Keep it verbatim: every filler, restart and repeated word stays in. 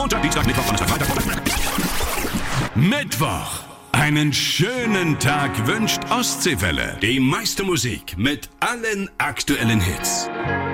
Montag, Dienstag, Mittwoch, Donnerstag, Freitag. Mittwoch. Einen schönen Tag wünscht Ostseewelle. Die meiste Musik mit allen aktuellen Hits.